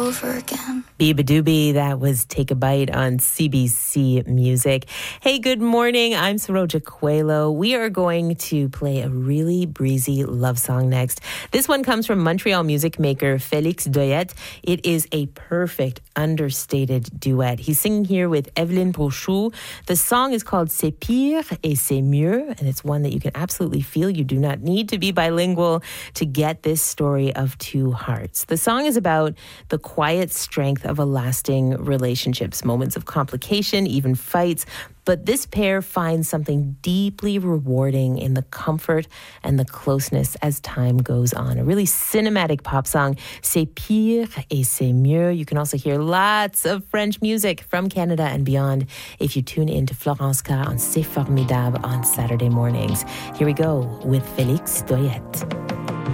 over again. Biba Doobie, that was Take a Bite on CBC Music. Hey, good morning. I'm Saroja Coelho. We are going to play a really breezy love song next. This one comes from Montreal music maker Félix Doyette. It is a perfect understated duet. He's singing here with Evelyne Brochu. The song is called C'est pire et c'est mieux, and it's one that you can absolutely feel. You do not need to be bilingual to get this story of two hearts. The song is about the quiet strength of a lasting relationships, moments of complication, even fights. But this pair finds something deeply rewarding in the comfort and the closeness as time goes on. A really cinematic pop song, C'est pire et c'est mieux. You can also hear lots of French music from Canada and beyond if you tune in to Florence K on C'est Formidable on Saturday mornings. Here we go with Félix Doyette.